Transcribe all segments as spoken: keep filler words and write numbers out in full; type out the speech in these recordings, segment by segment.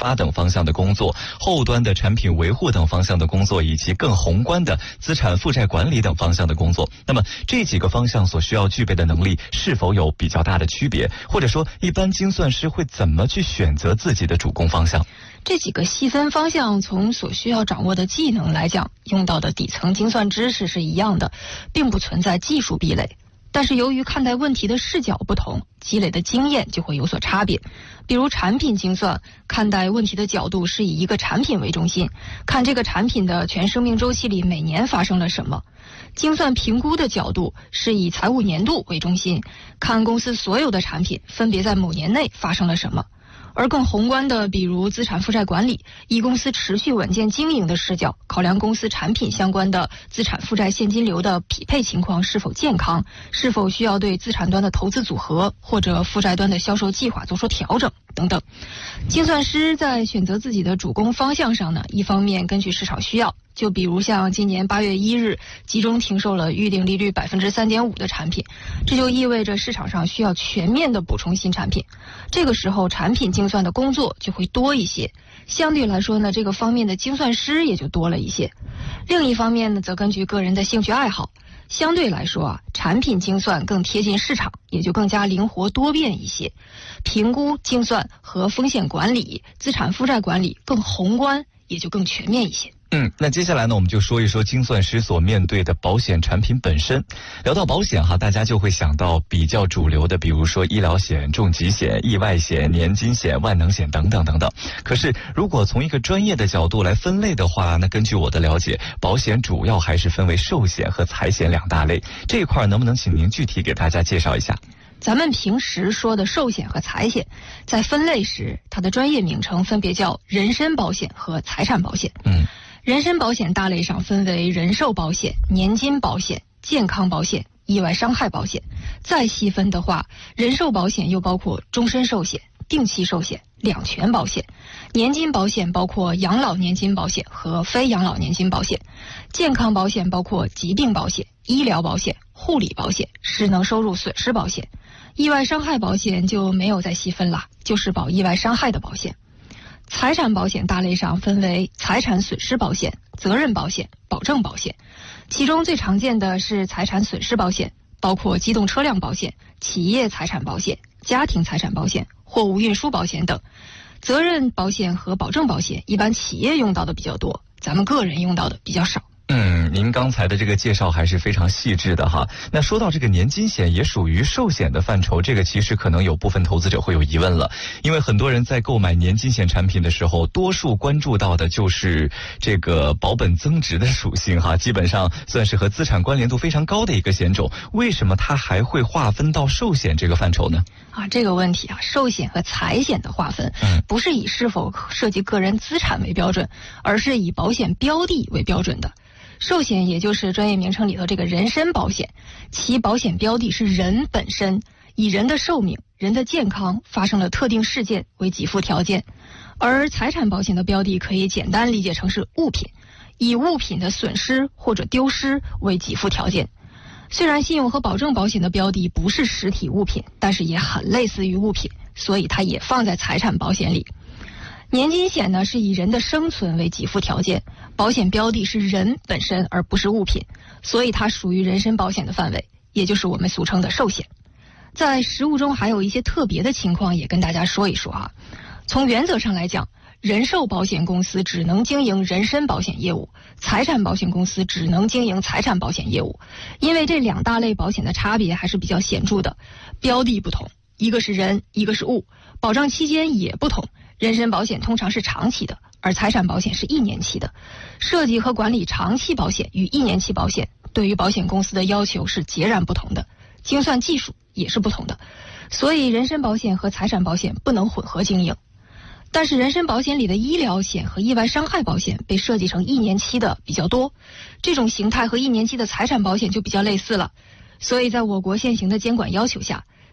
发等方向的工作，后端的产品维护等方向的工作，以及更宏观的资产负债管理等方向的工作。那么这几个方向所需要具备的能力是否有比较大的区别？或者说一般精算师会怎么去选择自己的主攻方向？ 这几个细分方向从所需要掌握的技能来讲，用到的底层精算知识是一样的，并不存在技术壁垒。但是由于看待问题的视角不同，积累的经验就会有所差别。比如产品精算，看待问题的角度是以一个产品为中心，看这个产品的全生命周期里每年发生了什么。精算评估的角度是以财务年度为中心，看公司所有的产品分别在某年内发生了什么。而更宏观的，比如资产负债管理，以公司持续稳健经营的视角，考量公司产品相关的资产负债现金流的匹配情况是否健康，是否需要对资产端的投资组合或者负债端的销售计划做出调整等等。精算师在选择自己的主攻方向上呢，一方面根据市场需要，就比如像今年八月一日集中停售了预定利率百分之三点五的产品，这就意味着市场上需要全面的补充新产品。这个时候产品精算的工作就会多一些，相对来说呢，这个方面的精算师也就多了一些。另一方面呢，则根据个人的兴趣爱好，相对来说啊，产品精算更贴近市场，也就更加灵活多变一些。评估精算和风险管理、资产负债管理更宏观，也就更全面一些。 嗯，那接下来呢，我们就说一说精算师所面对的保险产品本身。聊到保险哈，大家就会想到比较主流的，比如说医疗险、重疾险、意外险、年金险、万能险等等等等。可是如果从一个专业的角度来分类的话，那根据我的了解，保险主要还是分为寿险和财险两大类。这一块能不能请您具体给大家介绍一下？ 咱们平时说的寿险和财险，在分类时，它的专业名称分别叫人身保险和财产保险。嗯。人身保险大类上分为人寿保险、年金保险、健康保险、意外伤害保险。再细分的话，人寿保险又包括终身寿险、定期寿险、两全保险。年金保险包括养老年金保险和非养老年金保险。健康保险包括疾病保险、医疗保险、护理保险、失能收入损失保险。意外伤害保险就没有再细分了，就是保意外伤害的保险。财产保险大类上分为财产损失保险、责任保险、保证保险。其中最常见的是财产损失保险，包括机动车辆保险、企业财产保险、家庭财产保险、货物运输保险等。责任保险和保证保险一般企业用到的比较多，咱们个人用到的比较少。 嗯，您刚才的这个介绍还是非常细致的哈。那说到这个年金险也属于寿险的范畴，这个其实可能有部分投资者会有疑问了，因为很多人在购买年金险产品的时候，多数关注到的就是这个保本增值的属性哈，基本上算是和资产关联度非常高的一个险种。为什么它还会划分到寿险这个范畴呢？ 啊，这个问题啊，寿险和财险的划分，嗯，不是以是否涉及个人资产为标准，而是以保险标的为标准的。寿险也就是专业名称里头这个人身保险，其保险标的是人本身，以人的寿命、人的健康发生了特定事件为给付条件。而财产保险的标的可以简单理解成是物品，以物品的损失或者丢失为给付条件。虽然信用和保证保险的标的不是实体物品，但是也很类似于物品，所以它也放在财产保险里。年金险呢是以人的生存为给付条件，保险标的是人本身而不是物品，所以它属于人身保险的范围，也就是我们俗称的寿险。在实务中还有一些特别的情况也跟大家说一说哈。从原则上来讲，人寿保险公司只能经营人身保险业务，财产保险公司只能经营财产保险业务，因为这两大类保险的差别还是比较显著的，标的不同，一个是人，一个是物，保障期间也不同。人身保险通常是长期的，而财产保险是一年期的。设计和管理长期保险与一年期保险对于保险公司的要求是截然不同的，精算技术也是不同的，所以人身保险和财产保险不能混合经营。但是人身保险里的医疗险和意外伤害保险被设计成一年期的比较多，这种形态和一年期的财产保险就比较类似了。所以在我国现行的监管要求下，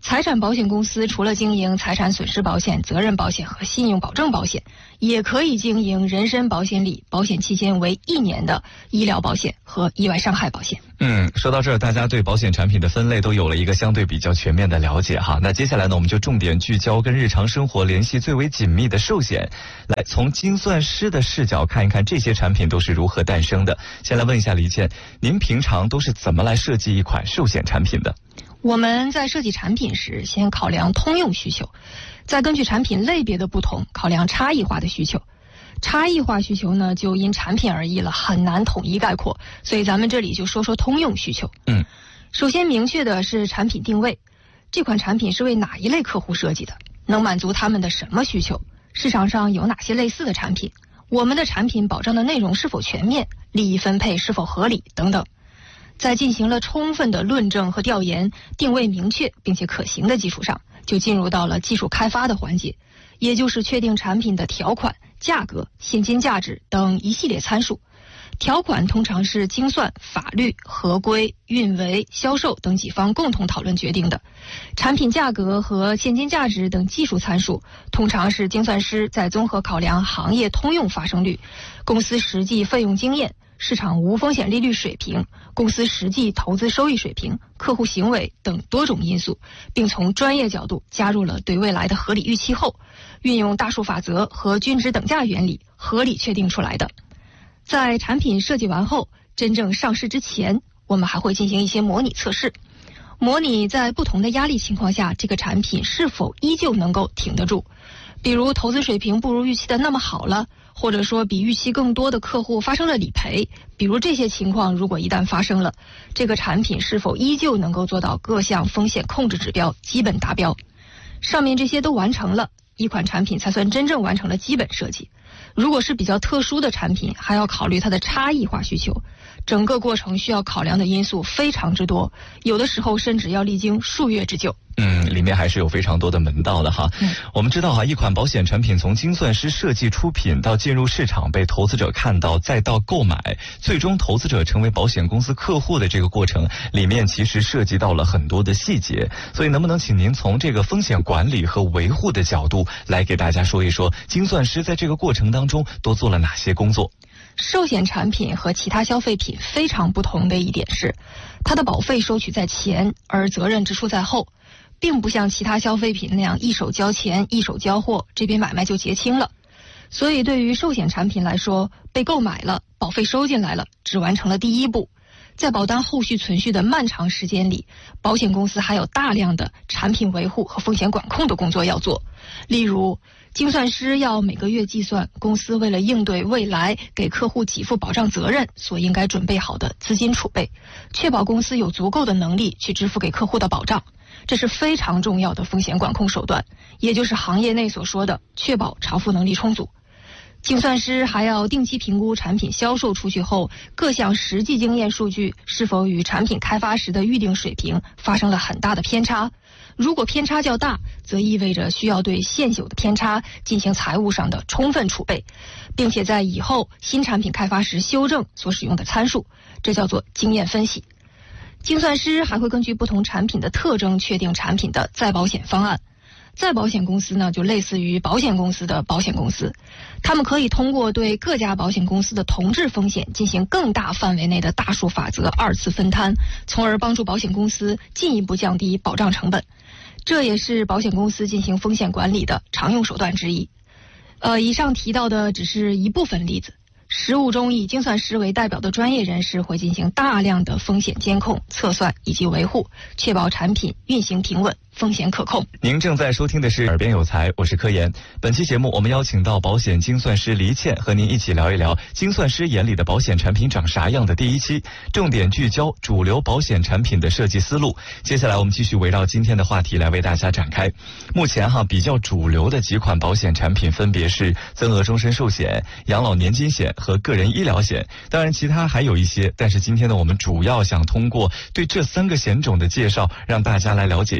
财产保险公司除了经营财产损失保险、责任保险和信用保证保险，也可以经营人身保险里保险期间为一年的医疗保险和意外伤害保险。 嗯，说到这儿，大家对保险产品的分类都有了一个相对比较全面的了解哈。那接下来呢，我们就重点聚焦跟日常生活联系最为紧密的寿险，来从精算师的视角看一看这些产品都是如何诞生的。先来问一下黎倩，您平常都是怎么来设计一款寿险产品的？ 我们在设计产品时，先考量通用需求，再根据产品类别的不同，考量差异化的需求。差异化需求呢，就因产品而异了，很难统一概括，所以咱们这里就说说通用需求。 嗯， 首先明确的是产品定位，这款产品是为哪一类客户设计的，能满足他们的什么需求，市场上有哪些类似的产品，我们的产品保障的内容是否全面，利益分配是否合理等等。在进行了充分的论证和调研，定位明确并且可行的基础上，就进入到了技术开发的环节，也就是确定产品的条款、价格、现金价值等一系列参数。条款通常是精算、法律、合规、运维、销售等几方共同讨论决定的。产品价格和现金价值等技术参数，通常是精算师在综合考量行业通用发生率、公司实际费用经验、市场无风险利率水平、公司实际投资收益水平、客户行为等多种因素，并从专业角度加入了对未来的合理预期后，运用大数法则和均值等价原理合理确定出来的。在产品设计完后，真正上市之前，我们还会进行一些模拟测试，模拟在不同的压力情况下，这个产品是否依旧能够挺得住。比如投资水平不如预期的那么好了，或者说比预期更多的客户发生了理赔，比如这些情况如果一旦发生了，这个产品是否依旧能够做到各项风险控制指标基本达标。上面这些都完成了，一款产品才算真正完成了基本设计。如果是比较特殊的产品，还要考虑它的差异化需求，整个过程需要考量的因素非常之多，有的时候甚至要历经数月之久。 嗯，里面还是有非常多的门道的哈。嗯，我们知道哈，一款保险产品从精算师设计出品到进入市场被投资者看到，再到购买，最终投资者成为保险公司客户的这个过程，里面其实涉及到了很多的细节。所以能不能请您从这个风险管理和维护的角度来给大家说一说，精算师在这个过程当中都做了哪些工作？ 寿险产品和其他消费品非常不同的一点是，它的保费收取在前，而责任支出在后，并不像其他消费品那样一手交钱一手交货，这笔买卖就结清了。所以对于寿险产品来说，被购买了，保费收进来了，只完成了第一步。在保单后续存续的漫长时间里，保险公司还有大量的产品维护和风险管控的工作要做。例如，精算师要每个月计算公司为了应对未来给客户给付保障责任所应该准备好的资金储备，确保公司有足够的能力去支付给客户的保障。这是非常重要的风险管控手段，也就是行业内所说的确保偿付能力充足。精算师还要定期评估产品销售出去后各项实际经验数据是否与产品开发时的预定水平发生了很大的偏差。如果偏差较大，则意味着需要对现有的偏差进行财务上的充分储备，并且在以后新产品开发时修正所使用的参数，这叫做经验分析。精算师还会根据不同产品的特征确定产品的再保险方案。再保险公司呢，就类似于保险公司的保险公司，他们可以通过对各家保险公司的同质风险进行更大范围内的大数法则二次分摊，从而帮助保险公司进一步降低保障成本。这也是保险公司进行风险管理的常用手段之一。呃，以上提到的只是一部分例子。实务中以精算师为代表的专业人士会进行大量的风险监控、测算以及维护，确保产品运行平稳、风险可控。 您正在收听的是耳边有才，我是柯岩。本期节目我们邀请到保险精算师黎倩，和您一起聊一聊精算师眼里的保险产品长啥样的第一期，重点聚焦主流保险产品的设计思路。接下来我们继续围绕今天的话题来为大家展开。目前哈比较主流的几款保险产品分别是增额终身寿险、养老年金险和个人医疗险，当然其他还有一些，但是今天呢，我们主要想通过对这三个险种的介绍，让大家来了解一下从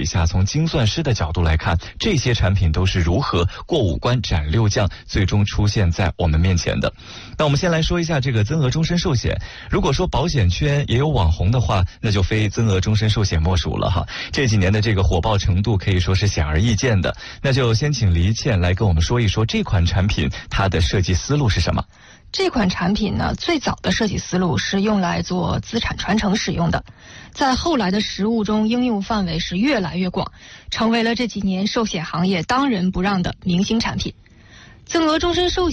从精算师的角度来看，这些产品都是如何过五关斩六将，最终出现在我们面前的。那我们先来说一下这个增额终身寿险。如果说保险圈也有网红的话，那就非增额终身寿险莫属了哈。这几年的这个火爆程度可以说是显而易见的。那就先请黎倩来跟我们说一说这款产品它的设计思路是什么。 这款产品呢，最早的设计思路是用来做资产传承使用的，在后来的实务中应用范围是越来越广，成为了这几年寿险行业当仁不让的明星产品。增额终身寿险